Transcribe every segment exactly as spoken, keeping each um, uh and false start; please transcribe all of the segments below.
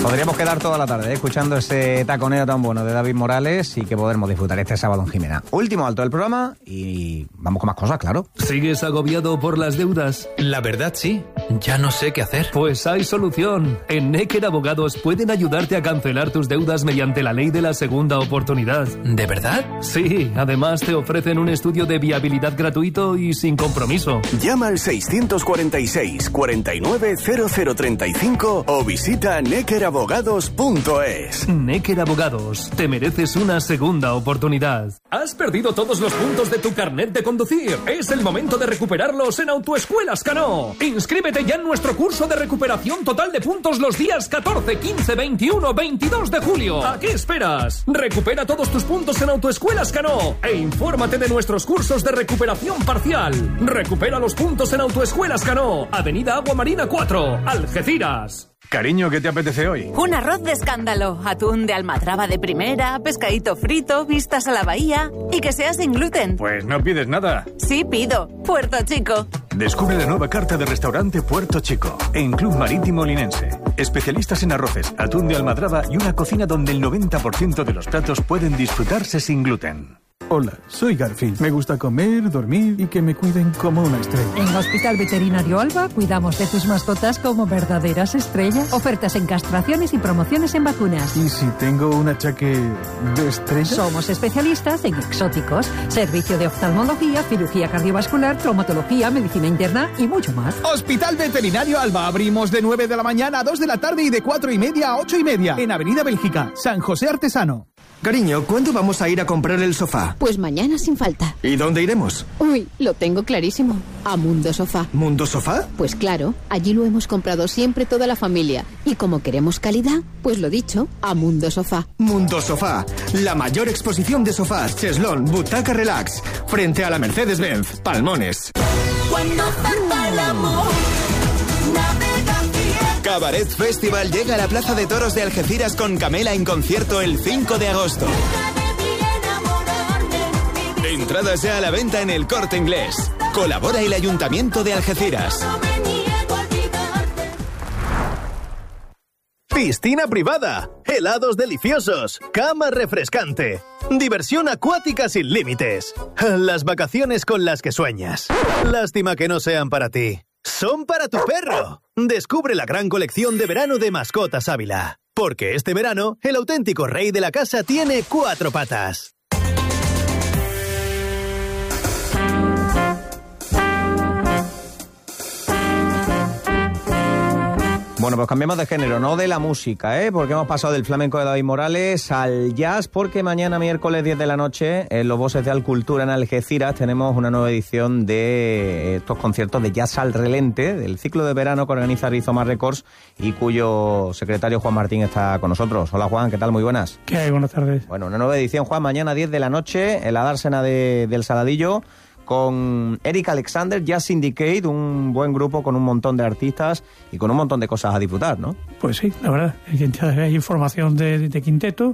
Podríamos quedar toda la tarde ¿eh? escuchando ese taconeo tan bueno de David Morales y que podremos disfrutar este sábado en Jimena. Último alto del programa y vamos con más cosas, claro. ¿Sigues agobiado por las deudas? La verdad, sí. Ya no sé qué hacer. Pues hay solución. En Necker Abogados pueden ayudarte a cancelar tus deudas mediante la ley de la segunda oportunidad. ¿De verdad? Sí. Además, te ofrecen un estudio de viabilidad gratuito y sin compromiso. Llama al seiscientos cuarenta y seis, cuarenta y nueve, cero cero treinta y cinco o visita necker abogados punto es. Necker Abogados. Te mereces una segunda oportunidad. ¿Has perdido todos los puntos de tu carnet de conducir? Es el momento de recuperarlos en Autoescuelas Cano. Inscríbete ya en nuestro curso de recuperación total de puntos los días catorce, quince, veintiuno, veintidós de julio. ¿A qué esperas? Recupera todos tus puntos en Autoescuelas Cano e infórmate de nuestros cursos de recuperación parcial. Recupera los puntos en Autoescuelas Cano, Avenida Agua Marina cuatro, Algeciras. Cariño, ¿qué te apetece hoy? Un arroz de escándalo, atún de almadraba de primera, pescadito frito, vistas a la bahía y que sea sin gluten. Pues no pides nada. Sí pido, Puerto Chico. Descubre la nueva carta de restaurante Puerto Chico en Club Marítimo Linense. Especialistas en arroces, atún de almadraba y una cocina donde el noventa por ciento de los platos pueden disfrutarse sin gluten. Hola, soy Garfield. Me gusta comer, dormir y que me cuiden como una estrella. En Hospital Veterinario Alba cuidamos de tus mascotas como verdaderas estrellas. Ofertas en castraciones y promociones en vacunas. ¿Y si tengo un achaque de estrella? Somos especialistas en exóticos, servicio de oftalmología, cirugía cardiovascular, traumatología, medicina interna y mucho más. Hospital Veterinario Alba. Abrimos de nueve de la mañana a dos de la tarde y de cuatro y media a ocho y media. En Avenida Bélgica, San José Artesano. Cariño, ¿cuándo vamos a ir a comprar el sofá? Pues mañana sin falta. ¿Y dónde iremos? Uy, lo tengo clarísimo. A Mundo Sofá. ¿Mundo Sofá? Pues claro, allí lo hemos comprado siempre toda la familia. Y como queremos calidad, pues lo dicho, a Mundo Sofá. Mundo Sofá, la mayor exposición de sofás, cheslón, butaca relax, frente a la Mercedes-Benz, Palmones. Cuando falta el amor, Cabaret Festival llega a la Plaza de Toros de Algeciras con Camela en concierto el cinco de agosto. Entradas ya a la venta en El Corte Inglés. Colabora el Ayuntamiento de Algeciras. Piscina privada, helados deliciosos, cama refrescante, diversión acuática sin límites. Las vacaciones con las que sueñas. Lástima que no sean para ti. Son para tu perro. Descubre la gran colección de verano de Mascotas Ávila. Porque este verano, el auténtico rey de la casa tiene cuatro patas. Bueno, pues cambiamos de género, no de la música, ¿eh? Porque hemos pasado del flamenco de David Morales al jazz, porque mañana miércoles diez de la noche en los Bosses de Alcultura en Algeciras tenemos una nueva edición de estos conciertos de jazz al relente, del ciclo de verano que organiza Rizoma Records y cuyo secretario Juan Martín está con nosotros. Hola Juan, ¿qué tal? Muy buenas. ¿Qué hay? Buenas tardes. Bueno, una nueva edición, Juan, mañana diez de la noche en la dársena de, del Saladillo, con Eric Alexander, Jazz Syndicate, un buen grupo con un montón de artistas y con un montón de cosas a disfrutar, ¿no? Pues sí, la verdad, hay información de, de quinteto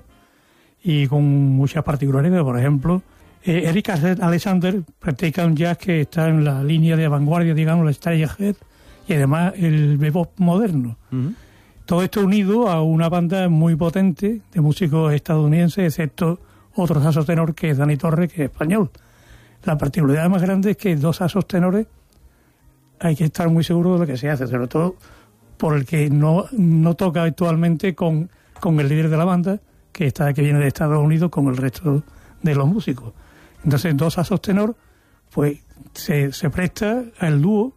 y con muchas particularidades. Por ejemplo, eh, Eric Alexander practica un jazz que está en la línea de vanguardia, digamos, la Stargate y además el bebop moderno. Uh-huh. Todo esto unido a una banda muy potente de músicos estadounidenses, excepto otro saxo tenor que es Dani Torres, que es español. La particularidad más grande es que dos saxos tenores hay que estar muy seguro de lo que se hace, sobre todo por el que no, no toca actualmente con, con el líder de la banda, que está que viene de Estados Unidos, con el resto de los músicos. Entonces, dos saxos tenor, pues se, se presta al dúo,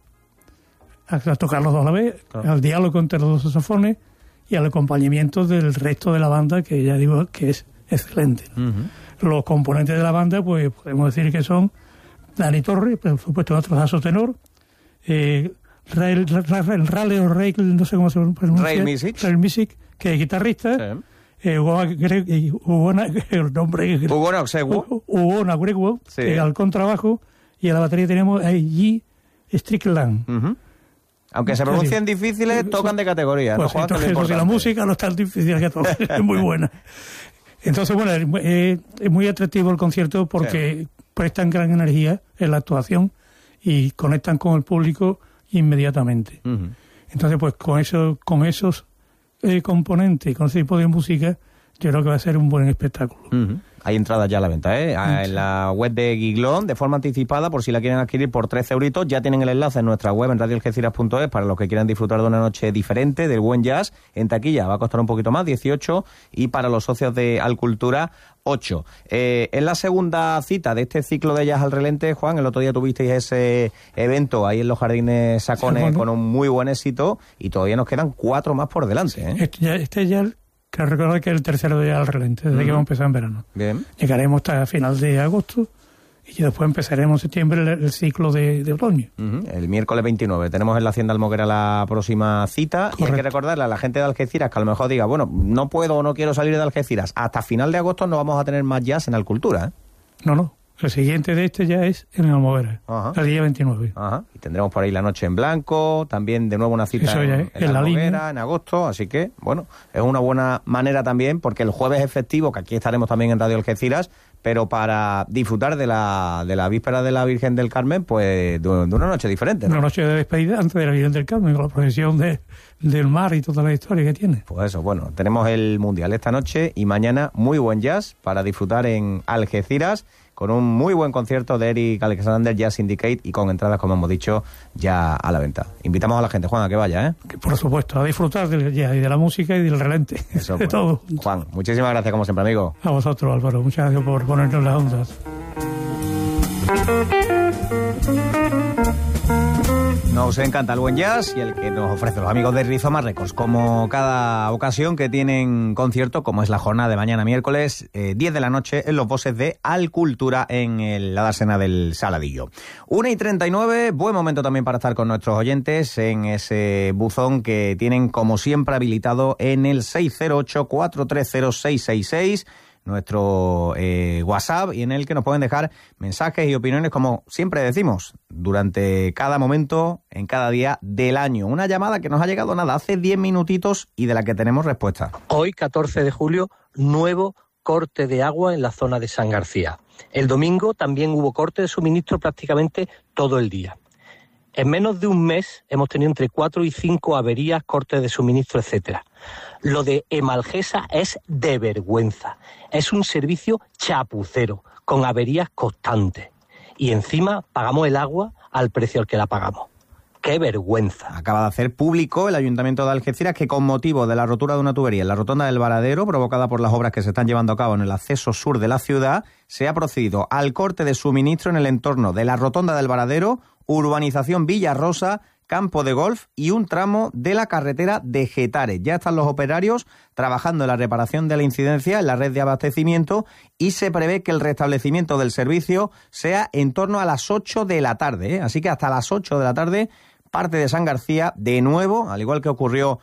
a, a tocar los dos a la vez, claro, al diálogo entre los dos saxofones y al acompañamiento del resto de la banda, que ya digo que es excelente, ¿no? Uh-huh. Los componentes de la banda, pues podemos decir que son Dani Torres, por supuesto, otro saxo tenor, eh, Rael, Rael, Rael o Rael, no sé cómo se pronuncia. Rael Music. Rael Music, que es guitarrista. Sí. Eh, Ugona, el nombre es... Ugona Oxeguo. Ugona Oxeguo, sí, que al contrabajo, y a la batería tenemos a G. Strickland. Uh-huh. Aunque se pronuncian difíciles, eh, tocan de categoría. Pues ¿no? Entonces, porque la música no es tan difícil que toca, es muy buena. Entonces, bueno, es, es muy atractivo el concierto porque sí, prestan gran energía en la actuación y conectan con el público inmediatamente. Uh-huh. Entonces, pues con eso, con esos eh, componentes, con ese tipo de música, yo creo que va a ser un buen espectáculo. Uh-huh. Hay entradas ya a la venta, ¿eh? En la web de Guiglón, de forma anticipada, por si la quieren adquirir por trece euritos. Ya tienen el enlace en nuestra web, en radio algeciras punto es, para los que quieran disfrutar de una noche diferente, del buen jazz. En taquilla va a costar un poquito más, dieciocho, y para los socios de Alcultura, ocho. Eh, es la segunda cita de este ciclo de Jazz al Relente, Juan. El otro día tuvisteis ese evento ahí en los Jardines Sacones, sí, bueno, con un muy buen éxito, y todavía nos quedan cuatro más por delante, ¿eh? Este ya... Este ya... Quiero recordar que es el tercero día al relente, desde uh-huh. que vamos a empezar en verano. Bien. Llegaremos hasta final de agosto y después empezaremos en septiembre el, el ciclo de, de otoño. Uh-huh. El miércoles veintinueve tenemos en la Hacienda Almoguera la próxima cita. Correcto. Y hay que recordarle a la gente de Algeciras que a lo mejor diga, bueno, no puedo o no quiero salir de Algeciras. Hasta final de agosto no vamos a tener más jazz en Alcultura, ¿eh? No, no. El siguiente de este ya es en Almoguera, uh-huh. el día veintinueve. Ajá. Y tendremos por ahí la noche en blanco, también de nuevo una cita en, en, en la Almoguera, en agosto, así que, bueno, es una buena manera también, porque el jueves es festivo, que aquí estaremos también en Radio Algeciras, pero para disfrutar de la de la víspera de la Virgen del Carmen, pues de, de una noche diferente, ¿no? Una noche de despedida antes de la Virgen del Carmen, con la procesión de, del mar y toda la historia que tiene. Pues eso, bueno, tenemos el Mundial esta noche y mañana muy buen jazz para disfrutar en Algeciras, con un muy buen concierto de Eric Alexander Jazz Syndicate y con entradas, como hemos dicho, ya a la venta. Invitamos a la gente, Juan, a que vaya, ¿eh? Que por supuesto, a disfrutar del jazz y de la música y del relente. Eso, de bueno. todo. Juan, muchísimas gracias, como siempre, amigo. A vosotros, Álvaro. Muchas gracias por ponernos las ondas. Nos encanta el buen jazz y el que nos ofrecen los amigos de Rizoma Records, como cada ocasión que tienen concierto, como es la jornada de mañana miércoles, eh, diez de la noche, en los bosses de Alcultura, en el, la dársena del Saladillo. una y treinta y nueve, buen momento también para estar con nuestros oyentes en ese buzón que tienen, como siempre, habilitado en el seis cero ocho, cuatro tres cero, seis seis seis, nuestro eh, WhatsApp, y en el que nos pueden dejar mensajes y opiniones, como siempre decimos, durante cada momento, en cada día del año. Una llamada que nos ha llegado nada, hace diez minutitos, y de la que tenemos respuesta. Hoy, catorce de julio, nuevo corte de agua en la zona de San García. El domingo también hubo corte de suministro prácticamente todo el día. En menos de un mes hemos tenido entre cuatro y cinco averías, cortes de suministro, etcétera. Lo de Emalgesa es de vergüenza. Es un servicio chapucero, con averías constantes. Y encima pagamos el agua al precio al que la pagamos. ¡Qué vergüenza! Acaba de hacer público el Ayuntamiento de Algeciras que, con motivo de la rotura de una tubería en la rotonda del Varadero, provocada por las obras que se están llevando a cabo en el acceso sur de la ciudad, se ha procedido al corte de suministro en el entorno de la rotonda del Varadero, urbanización Villarrosa, campo de golf y un tramo de la carretera de Getares. Ya están los operarios trabajando en la reparación de la incidencia en la red de abastecimiento y se prevé que el restablecimiento del servicio sea en torno a las ocho de la tarde, ¿eh? Así que hasta las ocho de la tarde, parte de San García, de nuevo, al igual que ocurrió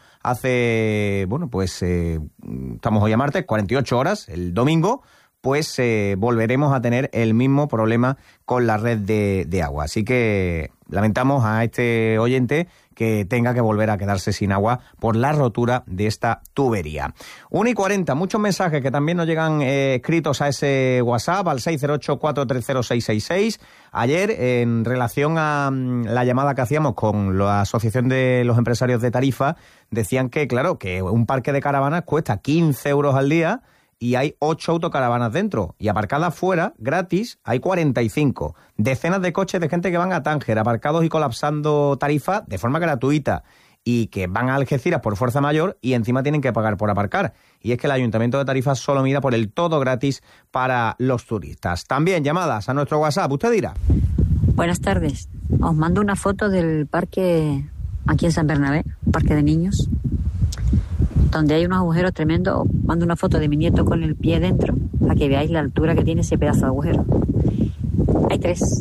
hace, bueno, pues eh, estamos hoy a martes, cuarenta y ocho horas, el domingo, pues eh, volveremos a tener el mismo problema con la red de, de agua. Así que lamentamos a este oyente que tenga que volver a quedarse sin agua por la rotura de esta tubería. una y cuarenta, muchos mensajes que también nos llegan eh, escritos a ese WhatsApp, al seis cero ocho, cuatro tres cero, seis seis seis. Ayer, en relación a um, la llamada que hacíamos con la Asociación de los Empresarios de Tarifa, decían que, claro, que un parque de caravanas cuesta quince euros al día, y hay ocho autocaravanas dentro, y aparcadas fuera, gratis, hay cuarenta y cinco. Decenas de coches de gente que van a Tánger, aparcados y colapsando Tarifa de forma gratuita, y que van a Algeciras por fuerza mayor y encima tienen que pagar por aparcar. Y es que el Ayuntamiento de Tarifa solo mira por el todo gratis para los turistas. También llamadas a nuestro WhatsApp, usted dirá. Buenas tardes. Os mando una foto del parque aquí en San Bernabé, parque de niños, donde hay unos agujeros tremendos. Os mando una foto de mi nieto con el pie dentro para que veáis la altura que tiene ese pedazo de agujero. Hay tres.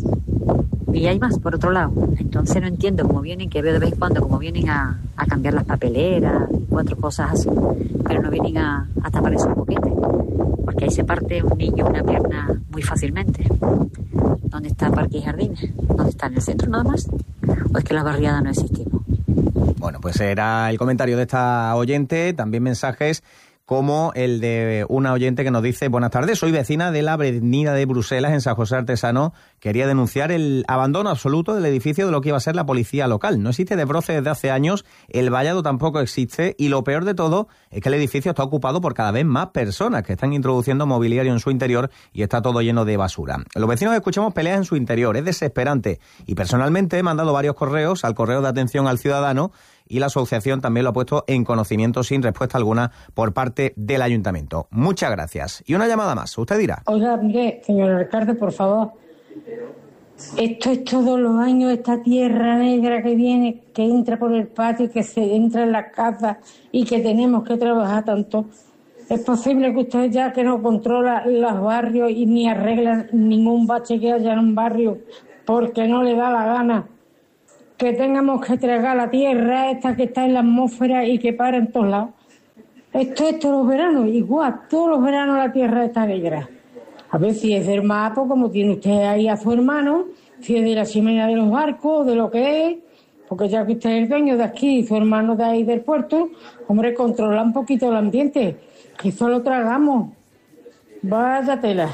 Y hay más, por otro lado. Entonces no entiendo cómo vienen, que veo de vez en cuando, cómo vienen a, a cambiar las papeleras y cuatro cosas así, pero no vienen a, a tapar esos boquetes, porque ahí se parte un niño una pierna muy fácilmente. ¿Dónde está Parque y Jardines? ¿Dónde está? ¿En el centro nada más? ¿O es que las barriadas no existimos? Bueno, pues era el comentario de esta oyente, también mensajes como el de una oyente que nos dice: buenas tardes, soy vecina de la avenida de Bruselas en San José Artesano. Quería denunciar el abandono absoluto del edificio de lo que iba a ser la policía local. No existe Desbroce desde hace años, el vallado tampoco existe y lo peor de todo es que el edificio está ocupado por cada vez más personas que están introduciendo mobiliario en su interior y está todo lleno de basura. Los vecinos escuchamos peleas en su interior, es desesperante, y personalmente he mandado varios correos al correo de atención al ciudadano y la asociación también lo ha puesto en conocimiento sin respuesta alguna por parte del ayuntamiento. Muchas gracias. Y una llamada más, usted dirá. Oiga, mire, señor alcalde, por favor, esto es todos los años, esta tierra negra que viene, que entra por el patio, que se entra en la casa y que tenemos que trabajar tanto. ¿Es posible que usted, ya que no controla los barrios y ni arregla ningún bache que haya en un barrio porque no le da la gana, que tengamos que tragar la tierra esta que está en la atmósfera y que para en todos lados? Esto es todos los veranos, igual, todos los veranos la tierra está negra. A ver si es del mapa, como tiene usted ahí a su hermano, si es de la chimenea de los barcos, de lo que es, porque ya que usted es el dueño de aquí y su hermano de ahí del puerto, hombre, controla un poquito el ambiente, que solo tragamos. Vaya tela.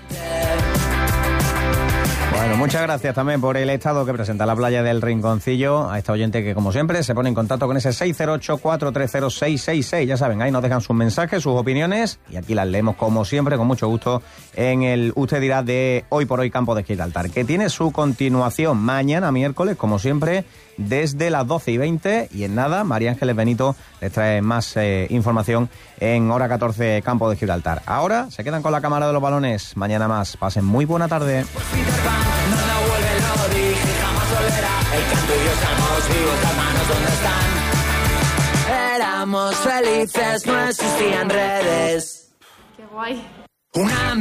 Bueno, muchas gracias también por el estado que presenta la playa del Rinconcillo a esta oyente que, como siempre, se pone en contacto con ese seis cero ocho, cuatro tres cero, seis seis seis. Ya saben, ahí nos dejan sus mensajes, sus opiniones y aquí las leemos, como siempre, con mucho gusto en el Usted Dirá de Hoy por Hoy Campo de Gibraltar, que tiene su continuación mañana miércoles, como siempre, desde las doce y veinte, y en nada, María Ángeles Benito les trae más eh, información en hora catorce Campo de Gibraltar. Ahora se quedan con la cámara de los balones, mañana más. Pasen muy buena tarde. No la vuelve, lo dije, jamás volverá. El canto y yo estamos vivos, las manos donde están. Éramos felices, no existían redes. Qué guay. Una